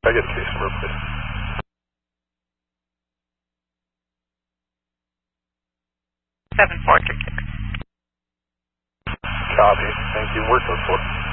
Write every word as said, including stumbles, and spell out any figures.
I get a case number, please. seven four three six. Copy. Thank you. Work code four.